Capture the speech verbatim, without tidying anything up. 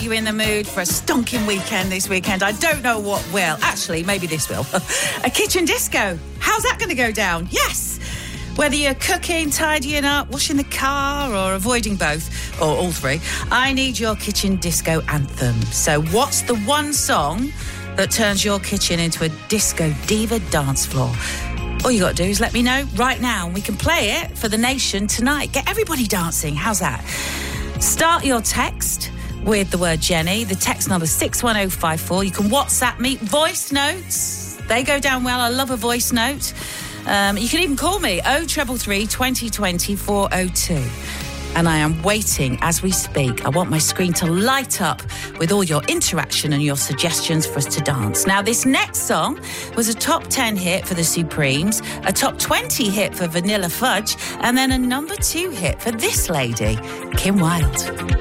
You in the mood for a stonking weekend this weekend? I don't know what will. Actually, maybe this will. A kitchen disco. How's that going to go down? Yes. Whether you're cooking, tidying up, washing the car, or avoiding both, or all three, I need your kitchen disco anthem. So what's the one song that turns your kitchen into a disco diva dance floor? All you got to do is let me know right now, and we can play it for the nation tonight. Get everybody dancing. How's that? Start your text with the word Jenny. The text number six one oh five four. You can WhatsApp me. Voice notes, they go down well. I love a voice note. Um, you can even call me oh three three, twenty twenty, four oh two. And I am waiting as we speak. I want my screen to light up with all your interaction and your suggestions for us to dance. Now, this next song was a top ten hit for the Supremes, a top twenty hit for Vanilla Fudge, and then a number two hit for this lady, Kim Wilde.